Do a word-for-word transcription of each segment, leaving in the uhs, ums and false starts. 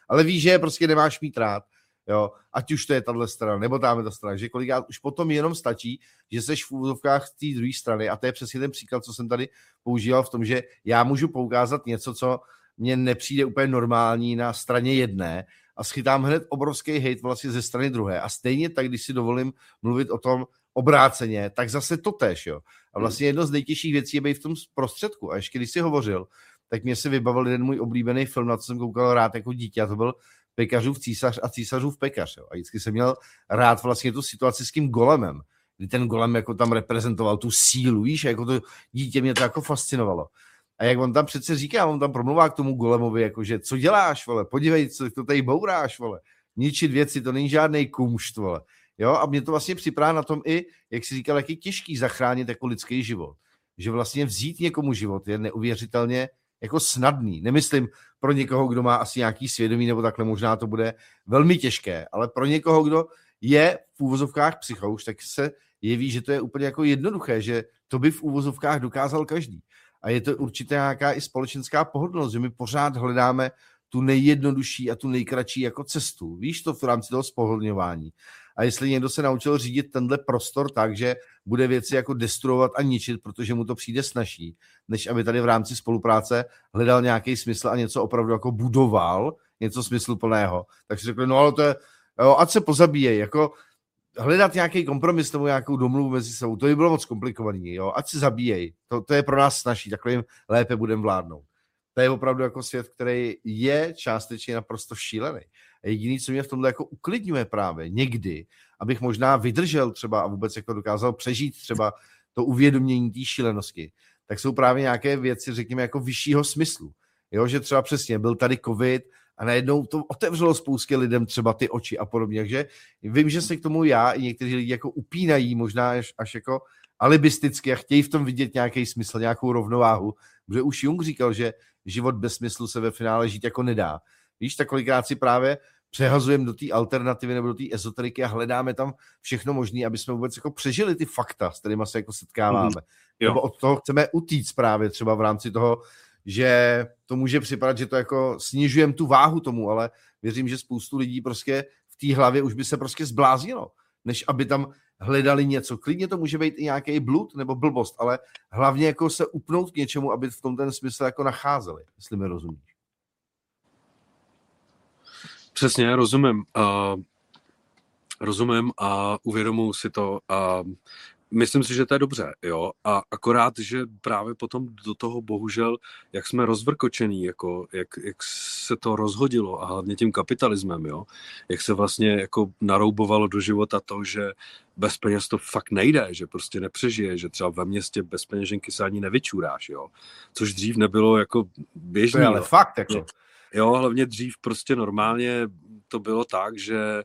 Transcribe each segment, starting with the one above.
ale víš, že je prostě nemáš mít rád. Jo, ať už to je tahle strana, nebo tamhle ta strana, že kolikrát už potom jenom stačí, že seš v úvodovkách z té druhé strany a to je přesně ten příklad, co jsem tady používal v tom, že já můžu poukázat něco, co mně nepřijde úplně normální na straně jedné a schytám hned obrovský hejt vlastně ze strany druhé a stejně tak, když si dovolím mluvit o tom obráceně, tak zase to též, jo. A vlastně jedno z nejtěžších věcí je být v tom prostředku a ještě když jsi hovořil, tak mě se vybavil jeden můj oblíbený film, na co jsem koukal rád jako dítě a to byl Pekařův císař a císařův pekař. Jo. A vždycky jsem měl rád vlastně tu situaci s tím golemem, kdy ten golem jako tam reprezentoval tu sílu, víš, a jako to dítě mě to jako fascinovalo. A jak on tam přece říká, on tam promluvá k tomu golemovi, jakože co děláš, vole, podívej, co to tady bouráš, vole, ničit věci, to není žádnej kumšt, vole. Jo, a mě to vlastně připadá na tom i, jak jsi říkal, jak je těžký zachránit jako lidský život. Že vlastně vzít někomu život je neuvěřitelně jako snadný. Nemyslím pro někoho, kdo má asi nějaký svědomí, nebo takhle možná to bude velmi těžké, ale pro někoho, kdo je v úvozovkách psychouš, tak se jeví, že to je úplně jako jednoduché, že to by v úvozovkách dokázal každý. A je to určitě nějaká i společenská pohodlnost, že my pořád hledáme tu nejjednodušší a tu nejkratší jako cestu. Víš to v rámci toho spohodlňování. A jestli někdo se naučil řídit tenhle prostor tak, že bude věci jako destruovat a ničit, protože mu to přijde snazší, než aby tady v rámci spolupráce hledal nějaký smysl a něco opravdu jako budoval, něco smysluplného, tak si řekli, no ale to je, jo, ať se pozabíjej, jako hledat nějaký kompromis nebo nějakou domluvu mezi sebou, to by bylo moc komplikovaný, jo, ať se zabíjej, to, to je pro nás snazší, takhle jim lépe budeme vládnout. To je opravdu jako svět, který je částečně naprosto šílený. A jediný, co mě v tomhle jako uklidňuje právě někdy, abych možná vydržel třeba a vůbec jako dokázal přežít třeba to uvědomění té šílenosti, tak jsou právě nějaké věci, řekněme, jako vyššího smyslu. Jo, že třeba přesně byl tady covid a najednou to otevřelo spoustě lidem třeba ty oči a podobně. Takže vím, že se k tomu já i někteří lidi jako upínají možná až, až jako alibisticky a chtějí v tom vidět nějaký smysl, nějakou rovnováhu. Protože už Jung říkal, že život bez smyslu se ve finále žít jako nedá. Víš, tak kolikrát si právě přehazujeme do té alternativy nebo do té ezoteriky a hledáme tam všechno možné, aby jsme vůbec jako přežili ty fakta, s kterými se jako setkáváme. Mm, nebo od toho chceme utíct právě třeba v rámci toho, že to může připadat, že to jako snižujeme tu váhu tomu, ale věřím, že spoustu lidí prostě v té hlavě už by se prostě zbláznilo, než aby tam hledali něco. Klidně to může být i nějaký blud nebo blbost, ale hlavně jako se upnout k něčemu, aby v tom ten smysl jako nacházeli, jestli mi rozumíš. Přesně, rozumím. Uh, rozumím a uvědomuji si to a myslím si, že to je dobře, jo, a akorát, že právě potom do toho bohužel, jak jsme rozvrkočený, jako, jak, jak se to rozhodilo a hlavně tím kapitalismem, jo, jak se vlastně jako naroubovalo do života to, že bez peněz to fakt nejde, že prostě nepřežije, že třeba ve městě bez peněženky se ani nevyčuráš, jo, což dřív nebylo jako běžný. To je ale jo. fakt, jako. Jo, hlavně dřív prostě normálně to bylo tak, že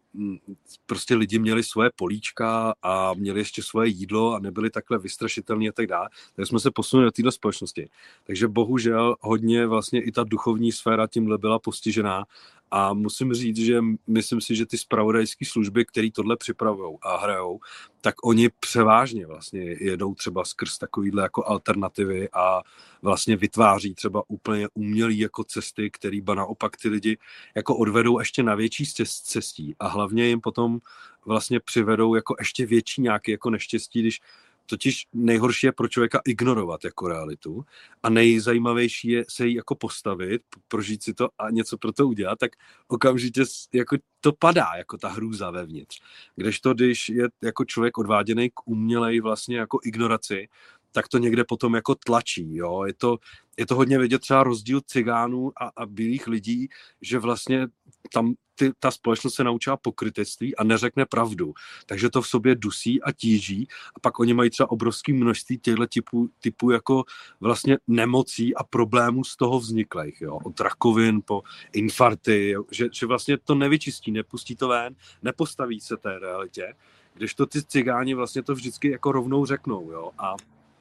prostě lidi měli svoje políčka a měli ještě svoje jídlo a nebyli takhle vystrašitelní a tak dále. Takže jsme se posunuli do této společnosti. Takže bohužel hodně vlastně i ta duchovní sféra tímhle byla postižená a musím říct, že myslím si, že ty zpravodajské služby, které tohle připravujou a hrajou, tak oni převážně vlastně jedou třeba skrz takovýhle jako alternativy a vlastně vytváří třeba úplně umělý jako cesty, který ba naopak ty lidi jako odvedou ještě na větší cestí a hlavně jim potom vlastně přivedou jako ještě větší nějaké jako neštěstí, když totiž nejhorší je pro člověka ignorovat jako realitu a nejzajímavější je se jí jako postavit, prožít si to a něco pro to udělat, tak okamžitě jako to padá, jako ta hrůza vevnitř. Kdežto, když je jako člověk odváděný k umělej vlastně jako ignoraci, tak to někde potom jako tlačí, jo. Je to, je to hodně vidět třeba rozdíl cigánů a, a bílých lidí, že vlastně tam ty, ta společnost se naučila pokrytectví a neřekne pravdu. Takže to v sobě dusí a tíží a pak oni mají třeba obrovské množství těchto typů, typů jako vlastně nemocí a problémů z toho vzniklých, jo. Od rakovin po infarkty, jo? Že, že vlastně to nevyčistí, nepustí to ven, nepostaví se té realitě, kdežto ty cigáni vlastně to vždycky jako rovnou řeknou, jo. A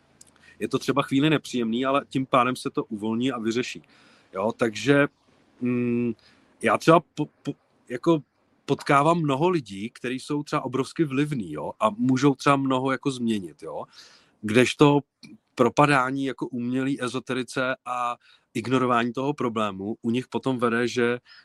je to třeba chvíli nepříjemný, ale tím pádem se to uvolní a vyřeší. Jo, takže mm, já třeba po, po, jako potkávám mnoho lidí, kteří jsou třeba obrovsky vlivní, jo, a můžou třeba mnoho jako změnit, jo. Kdežto propadání jako umělý ezoterice a ignorování toho problému u nich potom vede, že